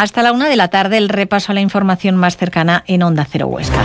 Hasta la 1 de la tarde, el repaso a la información más cercana en Onda Cero Huesca.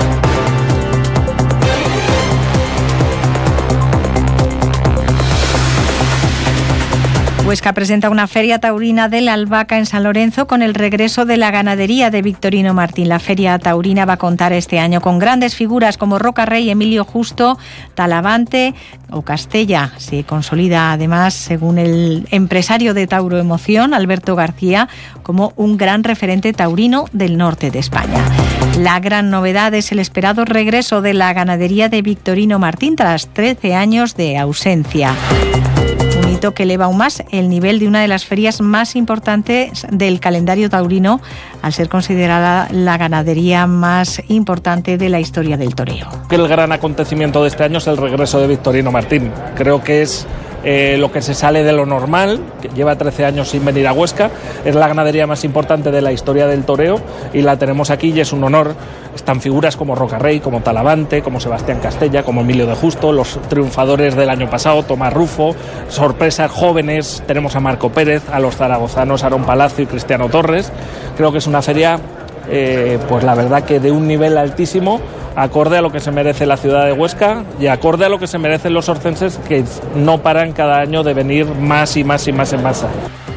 Huesca presenta una feria taurina de la albahaca en San Lorenzo con el regreso de la ganadería de Victorino Martín. La feria taurina va a contar este año con grandes figuras como Roca Rey, Emilio Justo, Talavante o Castella. Se consolida además, según el empresario de Tauro Emoción, Alberto García, como un gran referente taurino del norte de España. La gran novedad es el esperado regreso de la ganadería de Victorino Martín tras 13 años de ausencia. Un hito que eleva aún más el nivel de una de las ferias más importantes del calendario taurino, al ser considerada la ganadería más importante de la historia del toreo. El gran acontecimiento de este año es el regreso de Victorino Martín. Creo que es lo que se sale de lo normal, que lleva 13 años sin venir a Huesca, es la ganadería más importante de la historia del toreo y la tenemos aquí y es un honor. Están figuras como Roca Rey, como Talavante, como Sebastián Castella, como Emilio de Justo, los triunfadores del año pasado, Tomás Rufo, sorpresas jóvenes, tenemos a Marco Pérez, a los zaragozanos Aarón Palacio y Cristiano Torres. Creo que es una feria, pues la verdad que de un nivel altísimo, acorde a lo que se merece la ciudad de Huesca y acorde a lo que se merecen los orcenses, que no paran cada año de venir más y más y más en masa.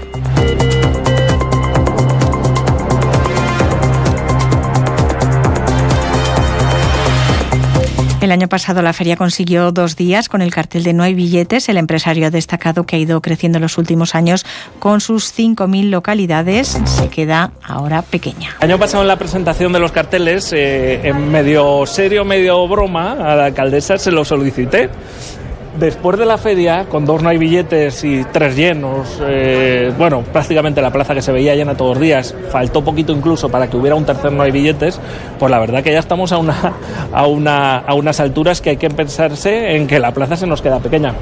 El año pasado la feria consiguió 2 días con el cartel de No hay billetes. El empresario ha destacado que ha ido creciendo en los últimos años con sus 5.000 localidades. Se queda ahora pequeña. El año pasado en la presentación de los carteles, en medio serio, medio broma, a la alcaldesa se lo solicité. Después de la feria, con 2 no hay billetes y 3 llenos, prácticamente la plaza que se veía llena todos los días, faltó poquito incluso para que hubiera un tercer no hay billetes, pues la verdad que ya estamos a unas alturas que hay que pensarse en que la plaza se nos queda pequeña.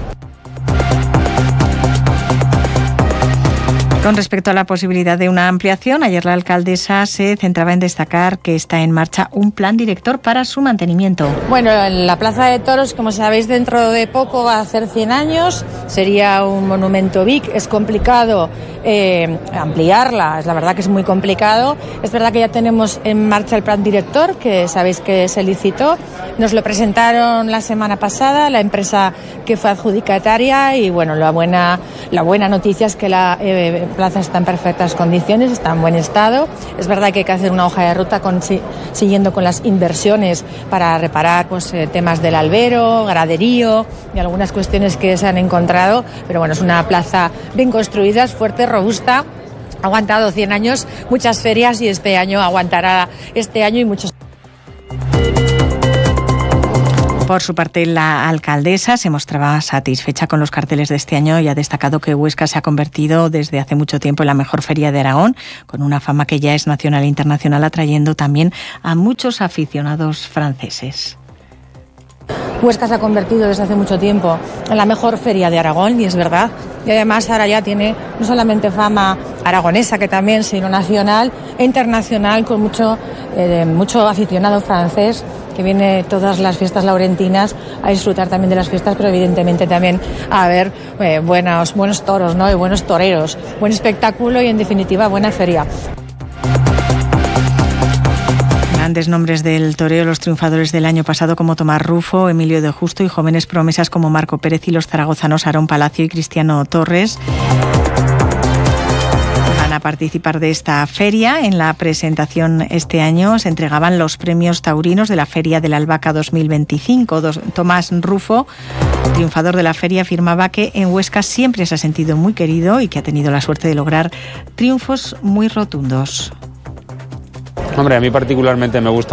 Con respecto a la posibilidad de una ampliación, ayer la alcaldesa se centraba en destacar que está en marcha un plan director para su mantenimiento. Bueno, en la Plaza de Toros, como sabéis, dentro de poco va a hacer 100 años, sería un monumento BIC, es complicado ampliarla, es la verdad que es muy complicado. Es verdad que ya tenemos en marcha el plan director, que sabéis que se licitó, nos lo presentaron la semana pasada, la empresa que fue adjudicataria y bueno, la buena noticia es que la plaza está en perfectas condiciones, está en buen estado. Es verdad que hay que hacer una hoja de ruta siguiendo con las inversiones para reparar temas del albero, graderío y algunas cuestiones que se han encontrado, pero bueno, es una plaza bien construida, es fuerte, robusta, ha aguantado 100 años, muchas ferias y este año aguantará y muchos. Por su parte, la alcaldesa se mostraba satisfecha con los carteles de este año y ha destacado que Huesca se ha convertido desde hace mucho tiempo en la mejor feria de Aragón, con una fama que ya es nacional e internacional, atrayendo también a muchos aficionados franceses. Huesca se ha convertido desde hace mucho tiempo en la mejor feria de Aragón, y es verdad. Y además ahora ya tiene no solamente fama aragonesa, que también, sino nacional e internacional, con mucho aficionado francés que viene todas las fiestas laurentinas a disfrutar también de las fiestas, pero evidentemente también a ver buenos toros, ¿no? Y buenos toreros, buen espectáculo y en definitiva buena feria. Grandes nombres del toreo, los triunfadores del año pasado como Tomás Rufo, Emilio de Justo y jóvenes promesas como Marco Pérez y los zaragozanos Aarón Palacio y Cristiano Torres van a participar de esta feria. En la presentación este año se entregaban los premios taurinos de la Feria de la Albahaca 2025. Tomás Rufo, triunfador de la feria, afirmaba que en Huesca siempre se ha sentido muy querido y que ha tenido la suerte de lograr triunfos muy rotundos. Hombre, a mí particularmente me gusta